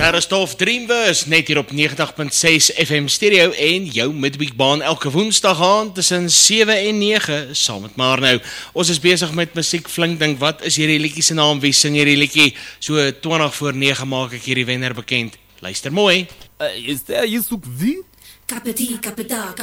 Sterrestaf Dreamverse, net hier op 90.6 FM stereo en jou midweekbaan elke woensdag aan tussen 7 en 9, saam met Marno. Ons is besig met musiek flink, dink wat is hierdie liedjie se naam, wie sing hierdie liedjie? So 20 voor 9 maak ek hierdie wenner bekend. Luister mooi. Is there Yusuf V? Kapeti, kapeta,